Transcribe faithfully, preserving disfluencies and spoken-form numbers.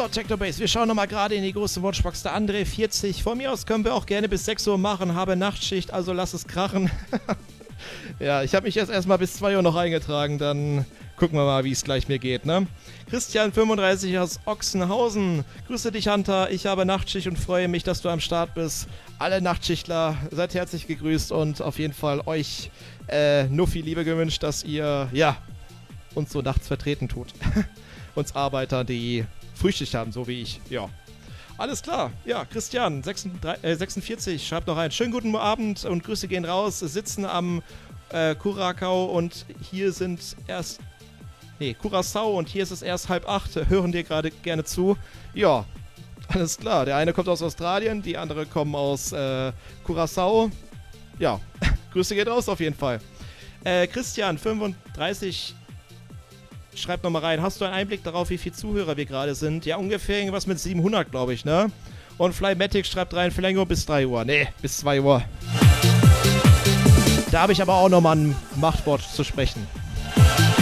So, Technobase, wir schauen nochmal gerade in die große Watchbox. Der André vierzig. Von mir aus können wir auch gerne bis sechs Uhr machen. Habe Nachtschicht, also lass es krachen. Ja, ich habe mich jetzt erstmal bis zwei Uhr noch eingetragen. Dann gucken wir mal, wie es gleich mir geht, ne? Christian fünfunddreißig aus Ochsenhausen. Grüße dich, Hunter. Ich habe Nachtschicht und freue mich, dass du am Start bist. Alle Nachtschichtler, seid herzlich gegrüßt und auf jeden Fall euch äh, nur viel Liebe gewünscht, dass ihr, ja, uns so nachts vertreten tut. Uns Arbeiter, die Frühschicht haben, so wie ich. Ja. Alles klar. Ja, Christian, sechsunddreißig, äh, sechsundvierzig, schreibt noch rein. Schönen guten Abend und Grüße gehen raus. Sitzen am äh, Curacao und hier sind erst... Nee, Curaçao und hier ist es erst halb acht. Hören dir gerade gerne zu. Ja, alles klar. Der eine kommt aus Australien, die andere kommen aus äh, Curaçao. Ja, Grüße geht raus auf jeden Fall. Äh, Christian, fünfunddreißig... Schreibt nochmal rein, hast du einen Einblick darauf, wie viele Zuhörer wir gerade sind? Ja, ungefähr irgendwas mit siebenhundert, glaube ich, ne? Und Flymatic schreibt rein, Verlängerung bis drei Uhr. Ne, bis zwei Uhr. Da habe ich aber auch nochmal ein Machtwort zu sprechen.